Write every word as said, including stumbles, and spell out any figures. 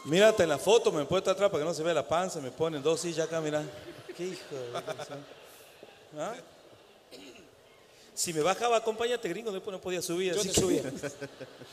Mírate en la foto, me he puesto atrás para que no se vea la panza, me ponen dos sillas acá, mira. Qué hijo de... ¿Ah? Si me bajaba, acompáñate, gringo, después no podía subir. Yo así te que- subía.